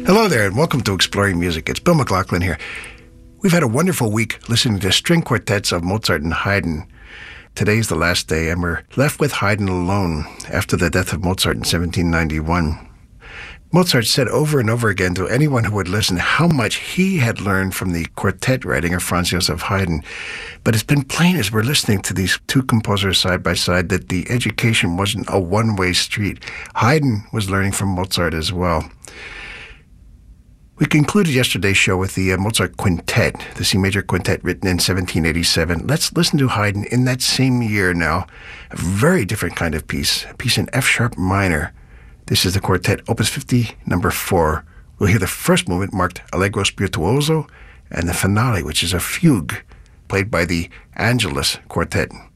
Hello there, and welcome to Exploring Music. It's Bill McLaughlin here. We've had a wonderful week listening to string quartets of Mozart and Haydn. Today's the last day, and we're left with Haydn alone after the death of Mozart in 1791. Mozart said over and over again to anyone who would listen how much he had learned from the quartet writing of Franz Joseph Haydn. But it's been plain as we're listening to these two composers side by side that the education wasn't a one-way street. Haydn was learning from Mozart as well. We concluded yesterday's show with the Mozart Quintet, the C major quintet written in 1787. Let's listen to Haydn in that same year now. A very different kind of piece, a piece in F-sharp minor. This is the quartet, Opus 50, number 4. We'll hear the first movement marked Allegro Spirituoso, and the finale, which is a fugue, played by the Angelus Quartet.